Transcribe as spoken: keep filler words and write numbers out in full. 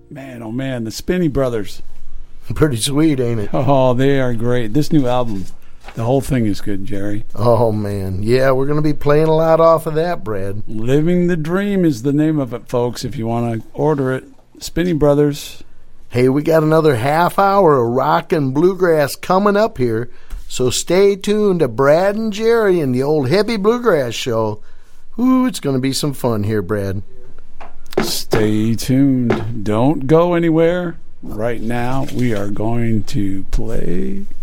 Man, oh man, the Spinney Brothers. Pretty sweet, ain't it? Oh, they are great. This new album, the whole thing is good, Jerry. Oh, man. Yeah, we're going to be playing a lot off of that, Brad. Living the Dream is the name of it, folks, if you want to order it. Spinney Brothers. Hey, we got another half hour of rock and bluegrass coming up here, so stay tuned to Brad and Jerry and the Old Heavy Bluegrass Show. Ooh, it's going to be some fun here, Brad. Stay tuned. Don't go anywhere. Right now, we are going to play